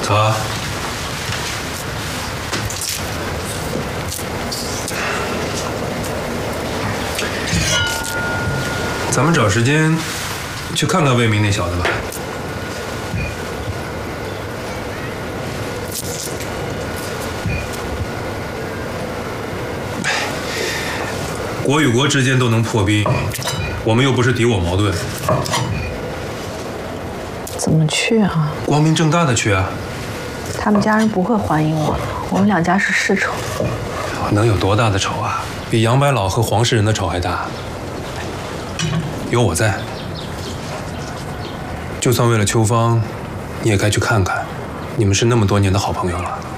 走啊！咱们找时间去看看魏明那小子吧。国与国之间都能破冰，我们又不是敌我矛盾。 怎么去啊？ 光明正大的去啊！ 他们家人不会欢迎我的，我们两家是世仇。 能有多大的仇啊？比杨白老和黄世仁的仇还大。有我在，就算为了秋芳，你也该去看看。你们是那么多年的好朋友了。